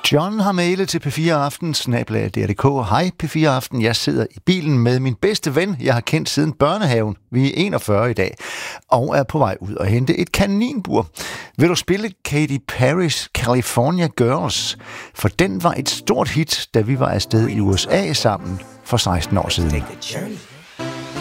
John har mailet til P4aften, @dr.dk. Hej P4aften, jeg sidder i bilen med min bedste ven, jeg har kendt siden børnehaven. Vi er 41 i dag, og er på vej ud og hente et kaninbur. Vil du spille Katy Perry's California Girls? For den var et stort hit, da vi var afsted i USA sammen for 16 år siden.